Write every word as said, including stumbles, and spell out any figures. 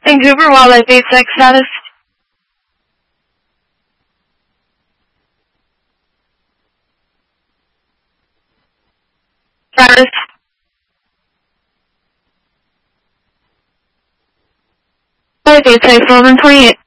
Vancouver Wildlife eight six status. Status. Wildlife eight six, eleven twenty-eight.